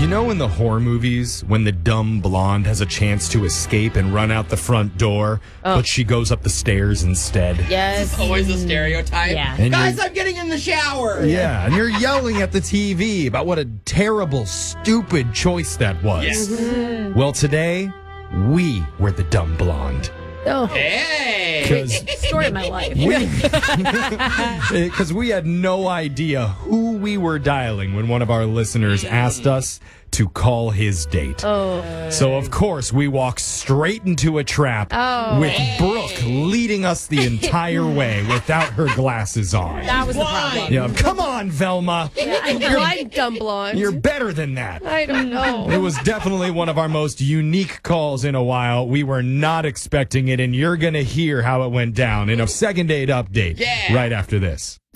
You know in the horror movies when the dumb blonde has a chance to escape and run out the front door, but she goes up the stairs instead? Yes. It's always a stereotype. Yeah. And Guys, I'm getting in the shower. Yeah, and you're yelling at the TV about what a terrible, stupid choice that was. Yes. Well, today, we were the dumb blonde. Oh, Hey. story of my life. Because we had no idea who we were dialing when one of our listeners asked us to call his date. So, of course, we walked straight into a trap with Brooke leading us the entire way without her glasses on. That was the problem. Yeah, come on, Velma. I'm dumb blonde. You're better than that. I don't know. It was definitely one of our most unique calls in a while. We were not expecting it, and you're going to hear how it went down in a second date update right after this.